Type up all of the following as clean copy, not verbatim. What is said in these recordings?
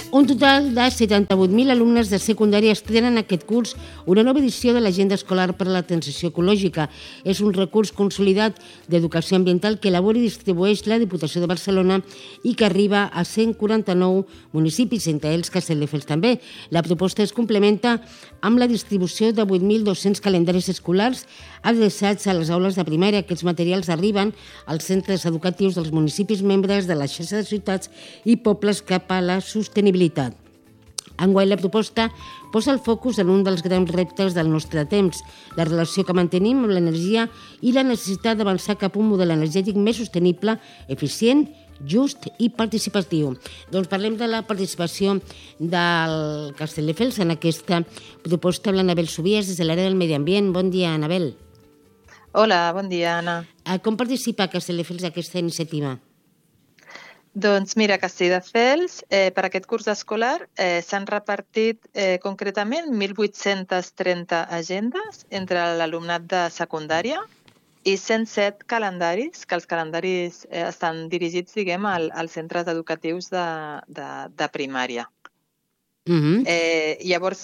Un total de 78.000 alumnes de secundària estrenen aquest curs una nova edició de l'Agenda Escolar per a la Transició Ecològica. És un recurs consolidat d'educació ambiental que elabora i distribueix la Diputació de Barcelona i que arriba a 149 municipis, entre ells Castelldefels també. La proposta es complementa amb la distribució de 8.200 calendaris escolars adreçats a les aules de primària. Aquests materials arriben als centres educatius dels municipis membres de la xarxa de ciutats i pobles cap a la sostenibilitat. Enguany la proposta posa el focus en un dels grans reptes del nostre temps, la relació que mantenim amb l'energia i la necessitat d'avançar cap a un model energètic més sostenible, eficient, just i participatiu. Doncs parlem de la participació del Castelldefels en aquesta proposta amb l'Anabel Subies des de l'àrea del Medi Ambient. Bon dia, Anabel. Hola, bon dia, Anna. Com participa Castelldefels en aquesta iniciativa? Doncs mira, a Castelldefels, per aquest curs escolar s'han repartit concretament 1.830 agendes entre l'alumnat de secundària i 107 calendaris, que els calendaris estan dirigits, diguem, als centres educatius de primària. Llavors,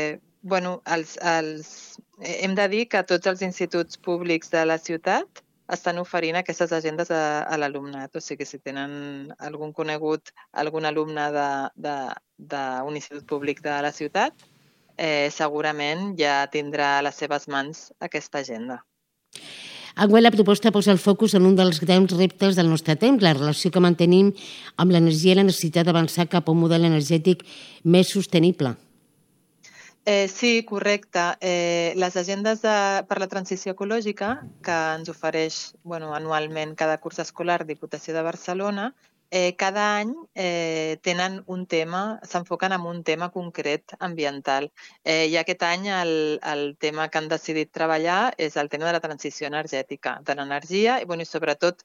hem de dir que tots els instituts públics de la ciutat estan oferint aquestes agendes a l'alumnat. O sigui, si tenen algun conegut, algun alumne d'un institut públic de la ciutat, segurament ja tindrà a les seves mans aquesta agenda. Enguany la proposta posa el focus en un dels grans reptes del nostre temps, la relació que mantenim amb l'energia i la necessitat d'avançar cap a un model energètic més sostenible. Sí, correcte. Les agendes per la transició ecològica que ens ofereix anualment cada curs escolar Diputació de Barcelona, cada any tenen un tema, s'enfoquen en un tema concret ambiental. I aquest any el tema que han decidit treballar és el tema de la transició energètica, de l'energia i sobretot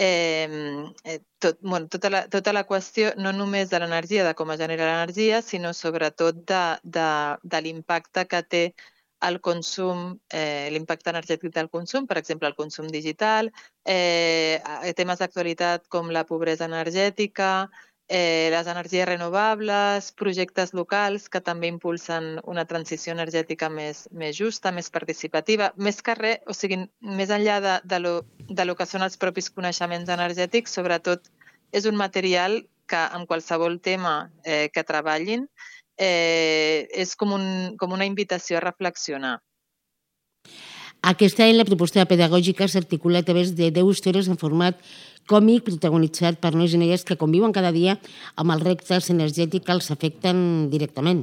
tota la qüestió no només de l'energia, de com es genera l'energia, sinó sobretot de l'impacte que té el consum, l'impacte energètic del consum, per exemple, el consum digital, temes d'actualitat com la pobresa energètica, les energies renovables, projectes locals que també impulsen una transició energètica més justa, més participativa, més que res, o sigui, més enllà de lo que són els propis coneixements energètics, sobretot és un material que en qualsevol tema que treballin és com una invitació a reflexionar. Aquest any la proposta pedagògica s'articula a través de 10 històries en format còmic protagonitzat per nois i noies que conviuen cada dia amb els reptes energètics que els afecten directament.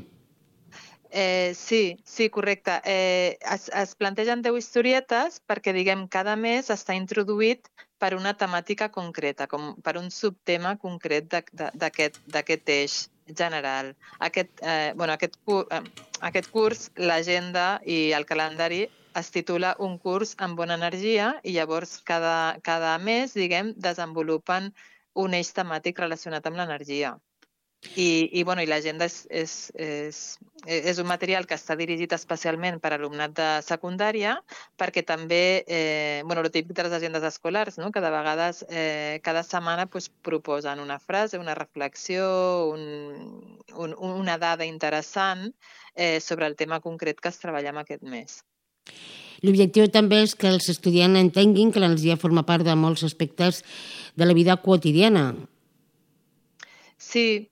Sí, correcte. Es plantegen 10 historietes perquè, diguem, cada mes està introduït per una temàtica concreta, com per un subtema concret d'aquest eix general. Aquest curs, l'agenda i el calendari es titula Un curs amb bona energia i llavors cada mes, diguem, desenvolupen un eix temàtic relacionat amb l'energia. I l'agenda és un material que està dirigit especialment per alumnat de secundària perquè també, el típic de les agendes escolars, no? Que de vegades cada setmana proposen una frase, una reflexió, una dada interessant sobre el tema concret que es treballa en aquest mes. L'objectiu també és que els estudiants entenguin que l'energia forma part de molts aspectes de la vida quotidiana. Sí.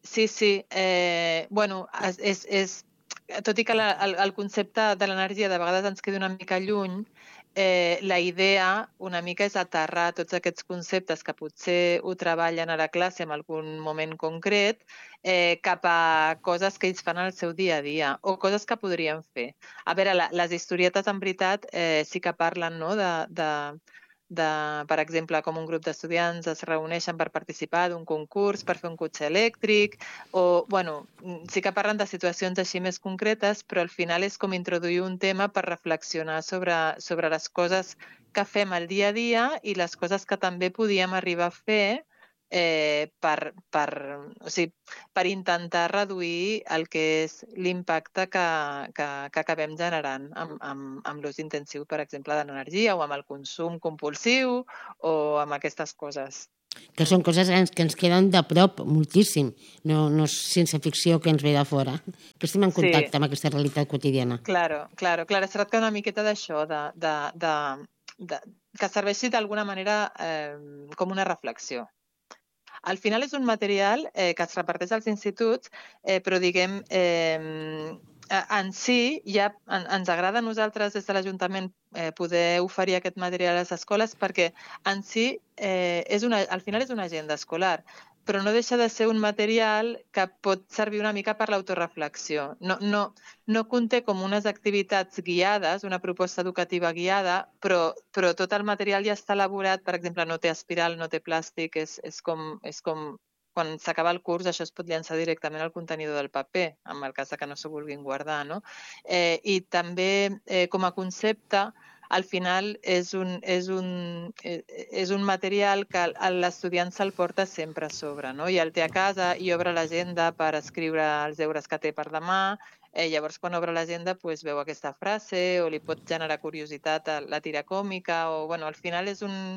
Tot i que el concepte de l'energia de vegades ens queda una mica lluny, la idea una mica és aterrar tots aquests conceptes que potser ho treballen a la classe en algun moment concret cap a coses que ells fan al seu dia a dia o coses que podrien fer. A veure, les historietes en veritat sí que parlen, no?, per exemple, com un grup d'estudiants es reuneixen per participar d'un concurs, per fer un cotxe elèctric, o, sí que parlen de situacions així més concretes, però al final és com introduir un tema per reflexionar sobre les coses que fem al dia a dia i les coses que també podíem arribar a fer per intentar reduir el que és l'impacte que acabem generant amb l'ús intensiu, per exemple, de l'energia o amb el consum compulsiu o amb aquestes coses. Que són coses que ens queden de prop moltíssim, no és ciència ficció que ens ve de fora, que estem en contacte amb aquesta realitat quotidiana. Claro. Es tracta una miqueta d'això, que serveixi d'alguna manera com una reflexió. Al final és un material que es reparteix als instituts, però diguem, en si ja ens agrada a nosaltres des de l'Ajuntament poder oferir aquest material a les escoles perquè en si al final és una agenda escolar, però no deixa de ser un material que pot servir una mica per l'autoreflexió. No conté com unes activitats guiades, una proposta educativa guiada, però tot el material ja està elaborat, per exemple, no té espiral, no té plàstic, és com quan s'acaba el curs això es pot llançar directament al contenidor del paper, en el cas que no s'ho vulguin guardar, no? I també, com a concepte, al final és un material que l'estudiant se'l porta sempre a sobre, no? I el té a casa i obre l'agenda per escriure els deures que té per demà. Llavors, quan obre l'agenda, veu aquesta frase o li pot generar curiositat la tira còmica. Al final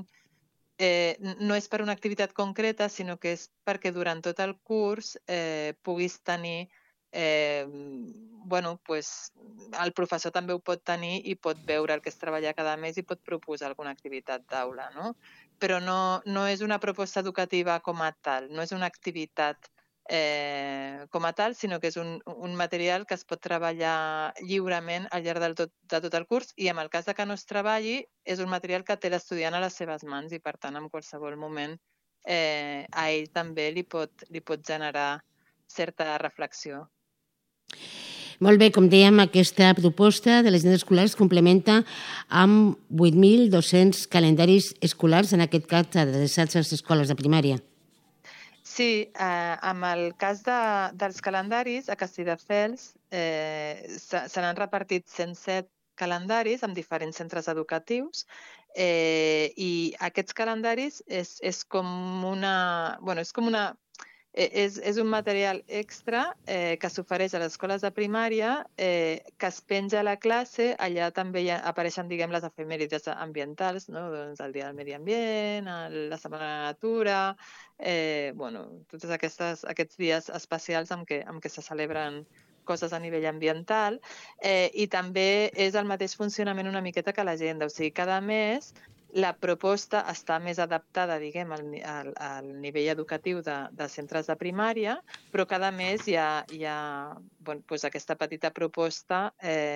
no és per una activitat concreta, sinó que és perquè durant tot el curs puguis tenir el professor també ho pot tenir i pot veure el que es treballa cada mes i pot proposar alguna activitat d'aula, no? Però no és una proposta educativa com a tal, no és una activitat com a tal, sinó que és un material que es pot treballar lliurement al llarg de tot el curs i en el cas que no es treballi és un material que té l'estudiant a les seves mans i per tant en qualsevol moment a ell també li pot generar certa reflexió. Molt bé, com dèiem, aquesta proposta de l'agenda escolar es complementa amb 8.200 calendaris escolars, en aquest cas adreçats a les escoles de primària. Sí, amb el cas dels calendaris, a Castelldefels se n'han repartit 107 calendaris amb diferents centres educatius i aquests calendaris és un material extra que s'ofereix a les escoles de primària, que es penja a la classe. Allà també apareixen, diguem, les efemèrides ambientals, no? Doncs el Dia del Medi Ambient, la Setmana de la Natura, tots aquests dies especials en què se celebren coses a nivell ambiental, i també és el mateix funcionament una miqueta que l'agenda, o sigui, cada mes la proposta està més adaptada, diguem, al nivell educatiu de centres de primària, però cada mes hi ha aquesta petita proposta,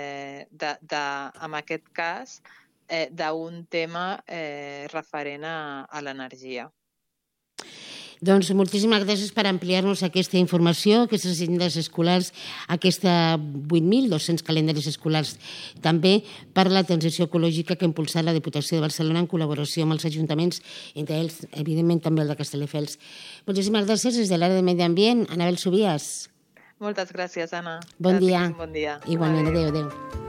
en aquest cas, d'un tema referent a l'energia. Doncs moltíssimes gràcies per ampliar-nos aquesta informació, aquestes agendes escolars, aquesta 8.200 calendaris escolars, també per la transició ecològica que ha impulsat la Diputació de Barcelona en col·laboració amb els ajuntaments, entre ells, evidentment, també el de Castelldefels. Moltíssimes gràcies des de l'àrea de Medi Ambient, Anabel Subias. Moltes gràcies, Anna. Bon dia. Bon dia. Igualment, adéu.